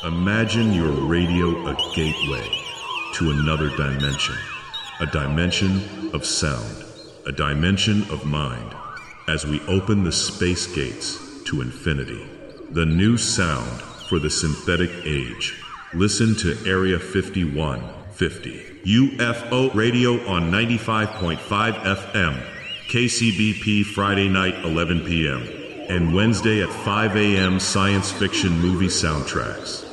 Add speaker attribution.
Speaker 1: Imagine your radio a gateway to another dimension, a dimension of sound, a dimension of mind, as we open the space gates to infinity. The new sound for the synthetic age. Listen to Area 5150. UFO Radio on 95.5 FM. KCBP Friday night 11 p.m. and Wednesday at 5 a.m. science fiction movie soundtracks.